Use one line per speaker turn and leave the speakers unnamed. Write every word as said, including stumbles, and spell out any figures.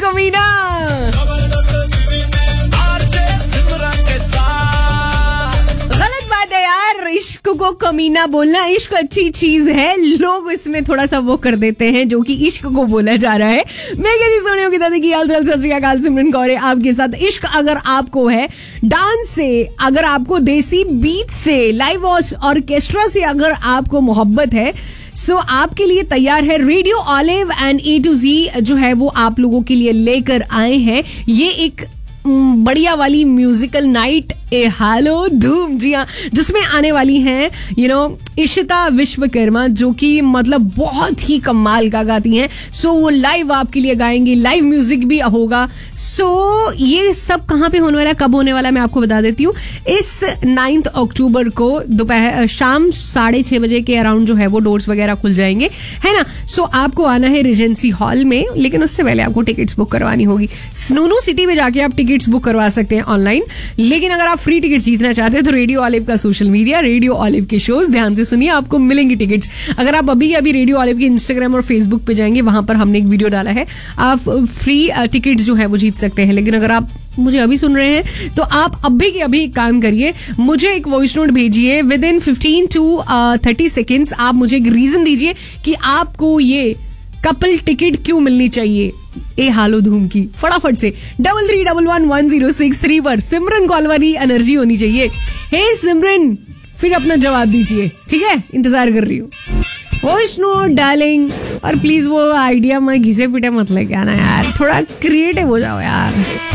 कमीना। गलत बात है यार, इश्क को कमीना बोलना। इश्क अच्छी चीज है, लोग इसमें थोड़ा सा वो कर देते हैं जो कि इश्क को बोला जा रहा है। मैं कहती सोनियो की दादी की हाल चाल, सत श्री अकाल, सिमरन कौर है आपके साथ। इश्क अगर आपको है डांस से, अगर आपको देसी बीट से, लाइव ऑर्केस्ट्रा से अगर आपको मोहब्बत है, सो so, आपके लिए तैयार है radio olive and A to जी जो है वो आप लोगों के लिए लेकर आए हैं ये एक बढ़िया वाली म्यूजिकल नाइट ए हालो धूम। जी हाँ, जिसमें आने वाली हैं यू नो इशिता विश्वकर्मा, जो कि मतलब बहुत ही कमाल का गाती हैं। सो वो लाइव आपके लिए गाएंगी, लाइव म्यूजिक भी होगा। सो ये सब कहाँ पे होने वाला है, कब होने वाला है, मैं आपको बता देती हूँ। इस नाइन्थ अक्टूबर को दोपहर शाम साढ़े छह बजे के अराउंड जो है वो डोर्स वगैरह खुल जाएंगे, है ना। सो आपको आना है रेजेंसी हॉल में, लेकिन उससे पहले आपको टिकट्स बुक करवानी होगी। स्नूनू सिटी में जाके आप टिकट्स बुक करवा सकते हैं ऑनलाइन, लेकिन अगर आप फ्री टिकट जीतना चाहते हैं तो रेडियो ऑलिव का सोशल मीडिया, रेडियो ऑलिव के शोज ध्यान से सुनिए, आपको मिलेंगी टिकट्स। अगर आप अभी अभी रेडियो ऑलिव के इंस्टाग्राम और फेसबुक पे जाएंगे, वहां पर हमने एक वीडियो डाला है, आप फ्री टिकट्स जो है वो जीत सकते हैं। लेकिन अगर आप मुझे अभी सुन रहे हैं तो आप अभी के अभी एक काम करिए, मुझे एक वॉइस नोट भेजिए with in fifteen to thirty seconds. आप मुझे एक रीजन दीजिए कि आपको ये कपल टिकट क्यों मिलनी चाहिए ए हालो धूम की। फटाफट से double three double one one zero six three पर सिमरन कॉल वाली एनर्जी होनी चाहिए। हे सिमरन, फिर अपना जवाब दीजिए, ठीक है, इंतजार कर रही हूँ। वॉइस नोट डार्लिंग, और प्लीज वो आइडिया मैं घिसे पीटे मत लेके आना यार, थोड़ा क्रिएटिव हो जाओ यार।